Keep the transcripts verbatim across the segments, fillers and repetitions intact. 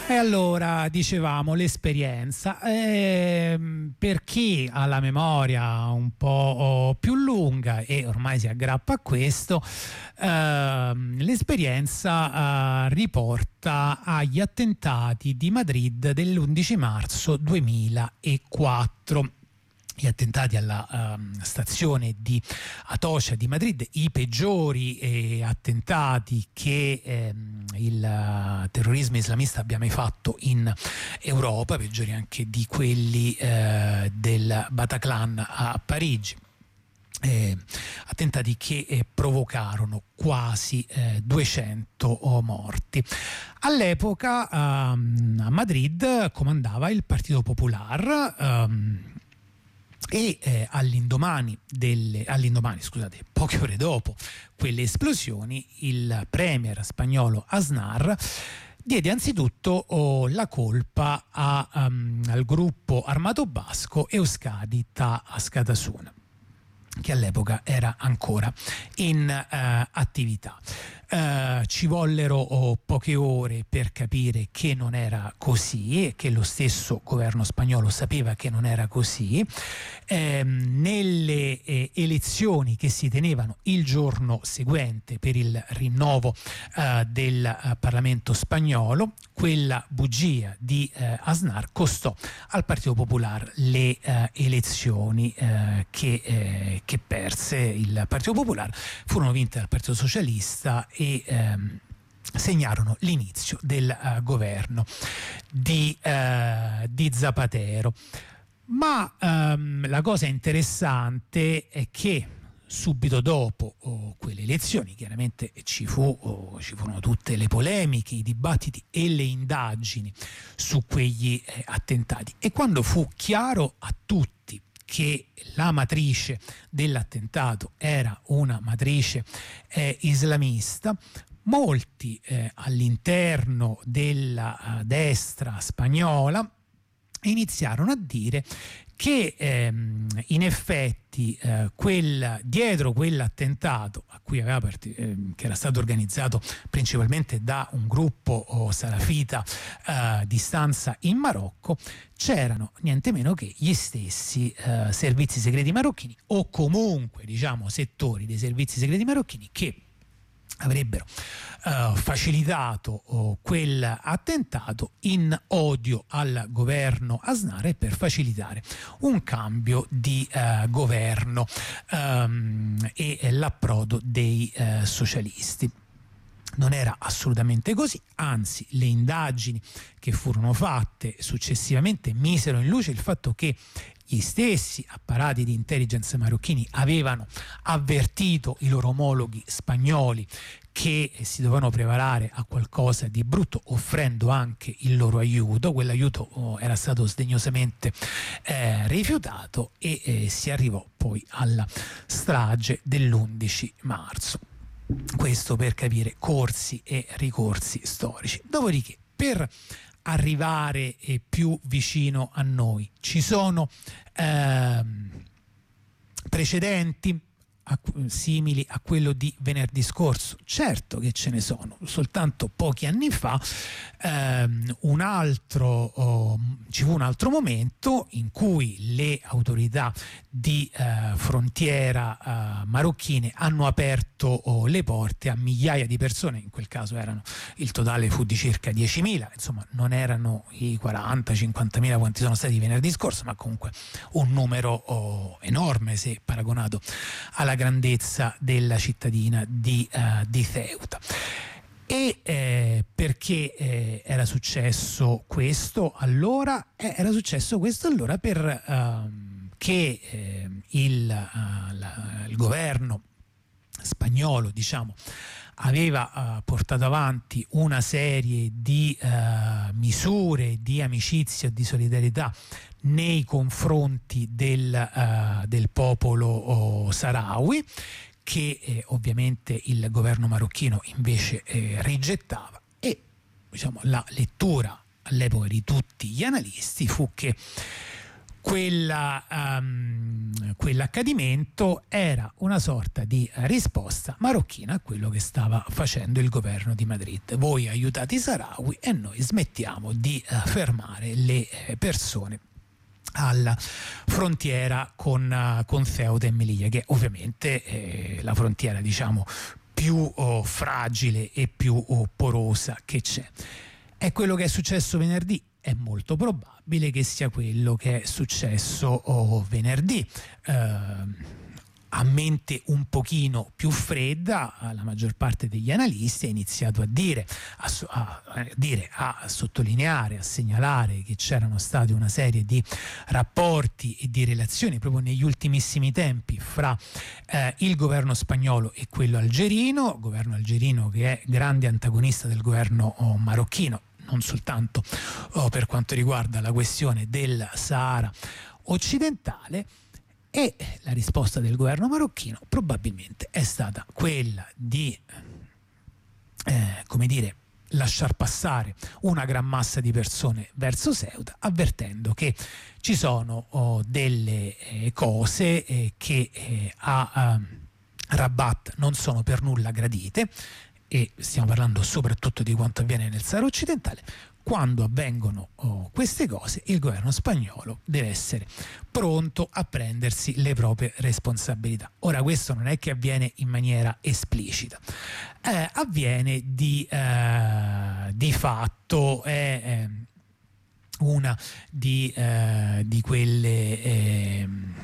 E allora, dicevamo, l'esperienza. Eh, per chi ha la memoria un po' più lunga e ormai si aggrappa a questo, eh, l'esperienza eh, riporta agli attentati di Madrid dell'undici marzo duemilaquattro. Gli attentati alla um, stazione di Atocha di Madrid, i peggiori eh, attentati che ehm, il uh, terrorismo islamista abbia mai fatto in Europa, peggiori anche di quelli eh, del Bataclan a Parigi. Eh, attentati che eh, provocarono quasi eh, duecento morti. All'epoca um, a Madrid comandava il Partito Popular, um, e eh, all'indomani, delle, all'indomani scusate, poche ore dopo quelle esplosioni, il premier spagnolo Aznar diede anzitutto oh, la colpa a, um, al gruppo armato basco Euskadi Ta Askatasuna, che all'epoca era ancora in uh, attività. Uh, ci vollero oh, poche ore per capire che non era così e che lo stesso governo spagnolo sapeva che non era così. Eh, nelle eh, elezioni che si tenevano il giorno seguente per il rinnovo uh, del uh, Parlamento spagnolo, quella bugia di uh, Aznar costò al Partito Popolare le uh, elezioni uh, che, eh, che perse il Partito Popolare, furono vinte dal Partito Socialista e ehm, segnarono l'inizio del uh, governo di, uh, di Zapatero. Ma um, la cosa interessante è che subito dopo oh, quelle elezioni chiaramente ci, fu, oh, ci furono tutte le polemiche, i dibattiti e le indagini su quegli eh, attentati, e quando fu chiaro a tutti che la matrice dell'attentato era una matrice eh, islamista, molti eh, all'interno della uh, destra spagnola iniziarono a dire che ehm, in effetti eh, quel, dietro quell'attentato a cui aveva part- eh, che era stato organizzato principalmente da un gruppo oh, salafita eh, di stanza in Marocco, c'erano niente meno che gli stessi eh, servizi segreti marocchini, o comunque diciamo settori dei servizi segreti marocchini, che avrebbero uh, facilitato uh, quell'attentato in odio al governo Aznar e per facilitare un cambio di uh, governo um, e l'approdo dei uh, socialisti. Non era assolutamente così, anzi le indagini che furono fatte successivamente misero in luce il fatto che gli stessi apparati di intelligence marocchini avevano avvertito i loro omologhi spagnoli che si dovevano preparare a qualcosa di brutto, offrendo anche il loro aiuto. Quell'aiuto oh, era stato sdegnosamente eh, rifiutato e eh, si arrivò poi alla strage dell'undici marzo. Questo per capire corsi e ricorsi storici. Dopodiché, per arrivare eh, più vicino a noi, ci sono ehm, precedenti a, simili a quello di venerdì scorso? Certo che ce ne sono. Soltanto pochi anni fa ehm, un altro, oh, ci fu un altro momento in cui le autorità di eh, frontiera eh, marocchine hanno aperto oh, le porte a migliaia di persone. In quel caso erano, il totale fu di circa diecimila, insomma non erano i quaranta cinquantamila quanti sono stati venerdì scorso, ma comunque un numero oh, enorme se paragonato alla grandezza della cittadina di, uh, di Ceuta. E eh, perché eh, era successo questo allora? Eh, era successo questo allora per uh, che eh, il, uh, la, il governo spagnolo, diciamo, aveva uh, portato avanti una serie di uh, misure di amicizia e di solidarietà nei confronti del, uh, del popolo oh, saharawi, che eh, ovviamente il governo marocchino invece eh, rigettava, e diciamo la lettura all'epoca di tutti gli analisti fu che quella, um, quell'accadimento era una sorta di risposta marocchina a quello che stava facendo il governo di Madrid. Voi aiutate i Saharawi e noi smettiamo di uh, fermare le uh, persone alla frontiera con, uh, con Ceuta e Melilla, che ovviamente è la frontiera, diciamo, più oh, fragile e più oh, porosa che c'è. È quello che è successo venerdì. È molto probabile che sia quello che è successo oh, venerdì. Uh, a mente un pochino più fredda, la maggior parte degli analisti ha iniziato a dire, a, a, a, dire, a sottolineare, a segnalare che c'erano state una serie di rapporti e di relazioni proprio negli ultimissimi tempi fra eh, il governo spagnolo e quello algerino, governo algerino che è grande antagonista del governo oh, marocchino, non soltanto oh, per quanto riguarda la questione del Sahara occidentale. E la risposta del governo marocchino probabilmente è stata quella di eh, come dire, lasciar passare una gran massa di persone verso Ceuta, avvertendo che ci sono oh, delle eh, cose eh, che eh, a eh, Rabat non sono per nulla gradite, e stiamo parlando soprattutto di quanto avviene nel Sahara occidentale. Quando avvengono oh, queste cose, il governo spagnolo deve essere pronto a prendersi le proprie responsabilità. Ora, questo non è che avviene in maniera esplicita, eh, avviene di, eh, di fatto, è eh, una di, eh, di quelle... Eh,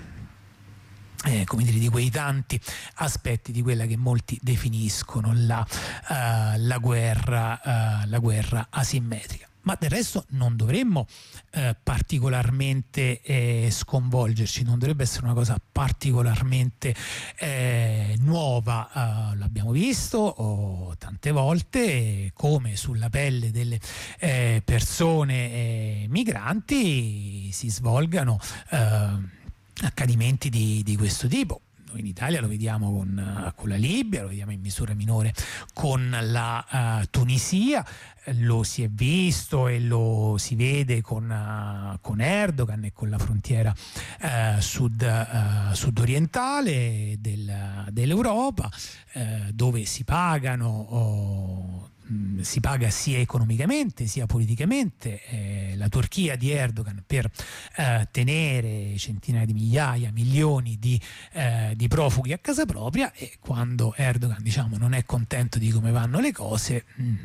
Eh, come dire, di quei tanti aspetti di quella che molti definiscono la, uh, la guerra uh, la guerra asimmetrica. Ma del resto non dovremmo eh, particolarmente eh, sconvolgerci, non dovrebbe essere una cosa particolarmente eh, nuova. Uh, l'abbiamo visto oh, tante volte eh, come sulla pelle delle eh, persone eh, migranti si svolgano eh, accadimenti di, di questo tipo. Noi in Italia lo vediamo con, con la Libia, lo vediamo in misura minore con la uh, Tunisia, lo si è visto e lo si vede con, uh, con Erdogan e con la frontiera uh, sud, uh, sudorientale del, dell'Europa, uh, dove si pagano oh, si paga sia economicamente sia politicamente eh, la Turchia di Erdogan per eh, tenere centinaia di migliaia, milioni di, eh, di profughi a casa propria, e quando Erdogan, diciamo, non è contento di come vanno le cose, mh,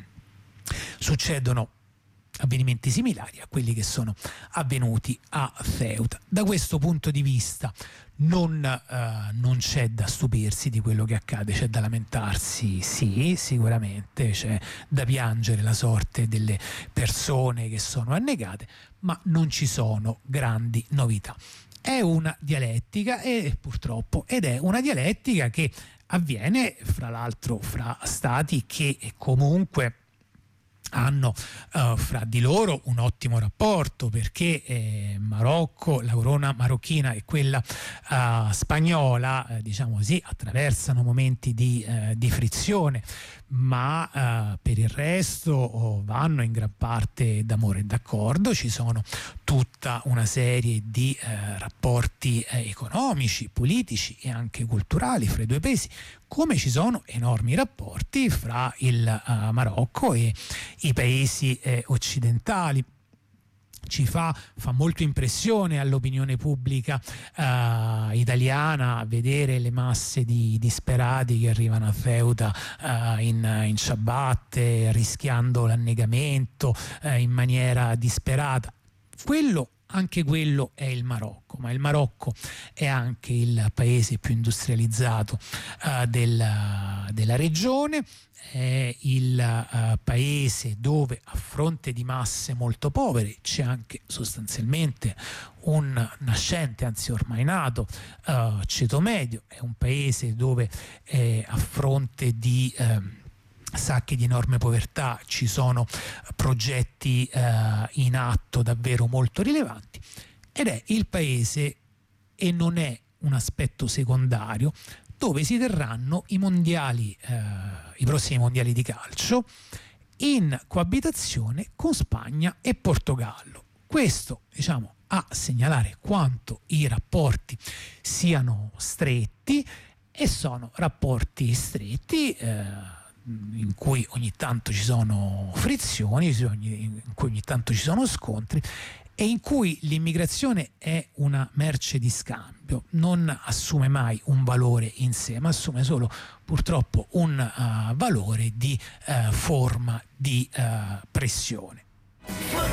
succedono avvenimenti similari a quelli che sono avvenuti a Ceuta. Da questo punto di vista non, uh, non c'è da stupirsi di quello che accade, c'è da lamentarsi, sì, sicuramente, c'è da piangere la sorte delle persone che sono annegate, ma non ci sono grandi novità. È una dialettica, e purtroppo, ed è una dialettica che avviene fra l'altro fra stati che comunque hanno uh, fra di loro un ottimo rapporto, perché eh, Marocco, la corona marocchina e quella uh, spagnola, eh, diciamo così, attraversano momenti di, eh, di frizione, ma uh, per il resto oh, vanno in gran parte d'amore e d'accordo. Ci sono tutta una serie di eh, rapporti eh, economici, politici e anche culturali fra i due paesi, come ci sono enormi rapporti fra il uh, Marocco e i paesi eh, occidentali. Ci fa, fa molto impressione all'opinione pubblica uh, italiana vedere le masse di disperati che arrivano a Ceuta uh, in, in ciabatte, rischiando l'annegamento uh, in maniera disperata. Quello, anche quello è il Marocco, ma il Marocco è anche il paese più industrializzato uh, della, della regione, è il uh, paese dove, a fronte di masse molto povere, c'è anche sostanzialmente un nascente, anzi ormai nato, uh, ceto medio. È un paese dove eh, a fronte di eh, sacchi di enorme povertà ci sono progetti eh, in atto davvero molto rilevanti, ed è il paese, e non è un aspetto secondario, dove si terranno i mondiali, eh, i prossimi mondiali di calcio, in coabitazione con Spagna e Portogallo. Questo, diciamo, a segnalare quanto i rapporti siano stretti, e sono rapporti stretti eh, in cui ogni tanto ci sono frizioni, in cui ogni tanto ci sono scontri, e in cui l'immigrazione è una merce di scambio, non assume mai un valore in sé, ma assume solo purtroppo un uh, valore di uh, forma di uh, pressione.